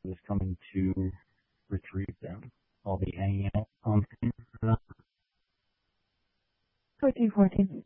is coming to retrieve them. I'll be hanging out on 1414.